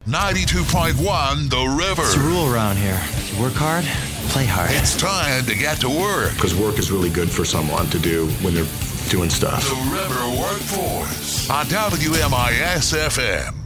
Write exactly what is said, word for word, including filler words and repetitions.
ninety-two point one The River. It's a rule around here. You work hard, play hard. It's time to get to work. Because work is really good for someone to do when they're doing stuff. The River Workforce on W M I S F M.